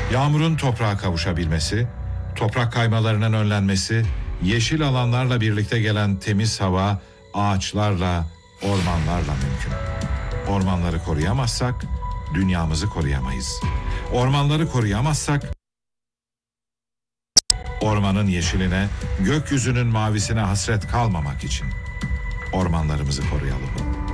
Yağmurun toprağa kavuşabilmesi, toprak kaymalarının önlenmesi, yeşil alanlarla birlikte gelen temiz hava, ağaçlarla, ormanlarla mümkün. Ormanları koruyamazsak dünyamızı koruyamayız. Ormanları koruyamazsak ormanın yeşiline, gökyüzünün mavisine hasret kalmamak için ormanlarımızı koruyalım.